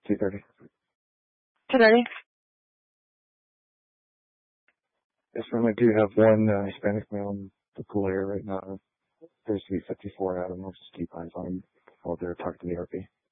2:30. 2:30. Yes, ma'am. I do have one Hispanic male in the pool area right now. There's to be 54 out. I don't know if just keep eyes on him while they're talking to the RP.